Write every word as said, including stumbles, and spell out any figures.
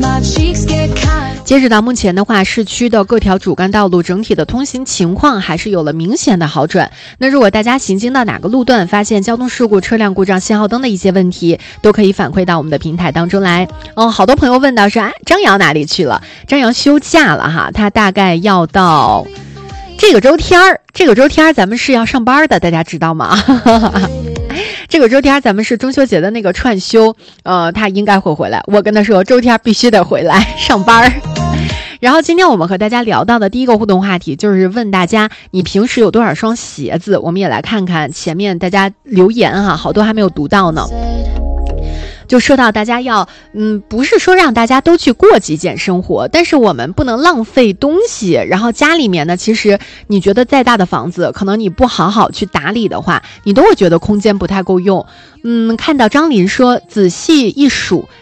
截止到目前的话，市区的各条主干道路整体的通行情况还是有了明显的好转。那如果大家行经到哪个路段，发现交通事故、车辆故障、信号灯的一些问题，都可以反馈到我们的平台当中来。哦，好多朋友问到是，啊，张扬哪里去了？张扬休假了哈，他大概要到这个周天儿，这个周天儿咱们是要上班的，大家知道吗？这个周天咱们是中秋节的那个串休，呃，他应该会回来。我跟他说，周天必须得回来上班。然后今天我们和大家聊到的第一个互动话题就是问大家，你平时有多少双鞋子？我们也来看看前面大家留言哈，好多还没有读到呢。就说到大家要，嗯，不是说让大家都去过极简生活，但是我们不能浪费东西。然后家里面呢，其实你觉得再大的房子，可能你不好好去打理的话，你都会觉得空间不太够用。嗯，看到张林说，仔细一数，